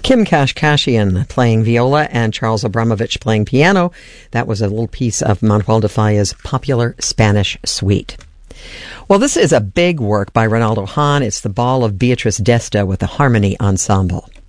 Kim Kashkashian playing viola and Charles Abramovich playing piano. That was a little piece of Manuel de Falla's popular Spanish suite. Well, this is a big work by Ronaldo Hahn. It's the Ball of Beatrice d'Este with the Harmony Ensemble.